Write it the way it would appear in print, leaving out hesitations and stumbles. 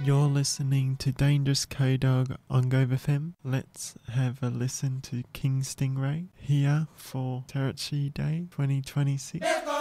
You're listening to Dangerous K-Dog on Gove FM. Let's have a listen to King Stingray here for Territory Day 2026.